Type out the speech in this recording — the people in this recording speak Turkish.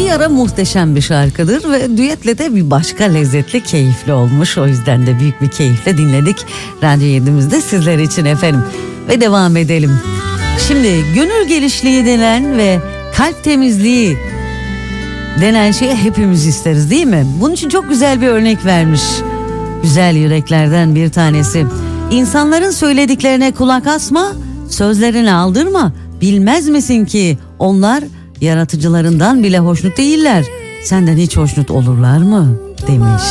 bir ara muhteşem bir şarkıdır ve düetle de bir başka lezzetli, keyifli olmuş. O yüzden de büyük bir keyifle dinledik Radyo 7'imizde sizler için efendim. Ve devam edelim. Şimdi gönül genişliği denen ve kalp temizliği denen şeyi hepimiz isteriz, değil mi? Bunun için çok güzel bir örnek vermiş. Güzel yüreklerden bir tanesi. İnsanların söylediklerine kulak asma, sözlerini aldırma. Bilmez misin ki onlar yaratıcılarından bile hoşnut değiller. Senden hiç hoşnut olurlar mı? Demiş.